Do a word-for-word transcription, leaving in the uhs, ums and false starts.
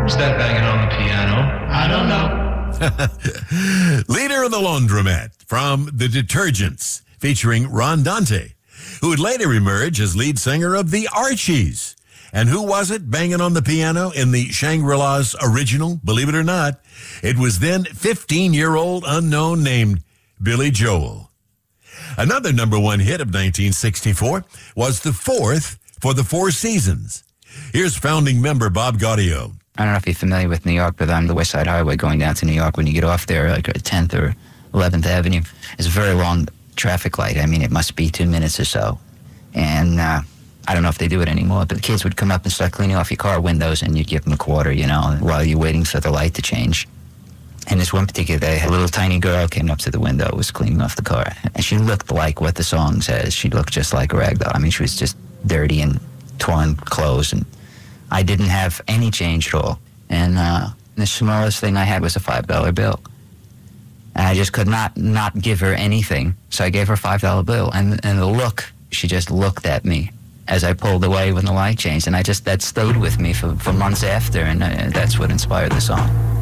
Who's that banging on the piano? I don't know. Leader of the Laundromat from The Detergents, featuring Ron Dante, who would later emerge as lead singer of the Archies. And who was it banging on the piano in the Shangri-La's original? Believe it or not, it was then fifteen-year-old unknown named Billy Joel. Another number one hit of nineteen sixty-four was the fourth for the Four Seasons. Here's founding member Bob Gaudio. I don't know if you're familiar with New York, but on the West Side Highway going down to New York, when you get off there, like tenth or eleventh Avenue, it's a very long traffic light. I mean, it must be two minutes or so. And uh, I don't know if they do it anymore, but the kids would come up and start cleaning off your car windows, and you'd give them a quarter, you know, while you're waiting for the light to change. And this one particular day, a little tiny girl came up to the window, was cleaning off the car, and she looked like what the song says. She looked just like a rag doll. I mean, she was just dirty and torn clothes, and I didn't have any change at all. And uh, the smallest thing I had was a five dollar bill. And I just could not not give her anything, so I gave her a five dollar bill. And, and the look, she just looked at me as I pulled away when the light changed. And I just, that stayed with me for, for months after, and uh, that's what inspired the song.